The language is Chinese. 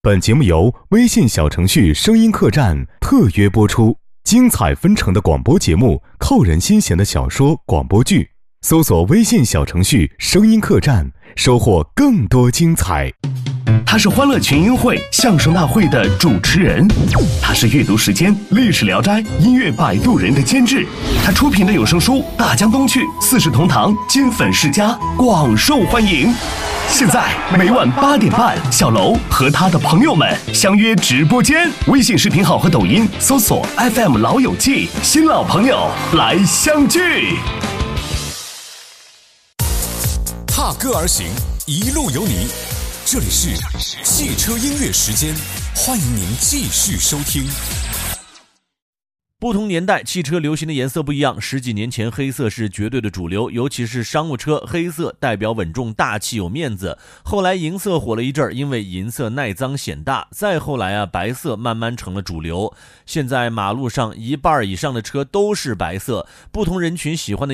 本节目由微信小程序声音客栈特约播出，精彩纷呈的广播节目，扣人心弦的小说广播剧，搜索微信小程序声音客栈，收获更多精彩。 他是欢乐群英会相声大会的主持人，他是阅读时间历史聊斋音乐摆渡人的监制，他出品的有声书《大江东去》《四世同堂》金粉世家广受欢迎。现在每晚8点半，小楼和他的朋友们相约直播间，微信视频号和抖音搜索 FM 老友记，新老朋友来相聚。 踏歌而行，一路有你。这里是汽车音乐时间，欢迎您继续收听。 不同年代汽车流行的颜色不一样，十几年前黑色是绝对的主流，尤其是商务车，黑色代表稳重大气有面子。后来银色火了一阵，因为银色耐脏显大，再后来白色慢慢成了主流。现在马路上一半以上的车都是白色，不同人群喜欢的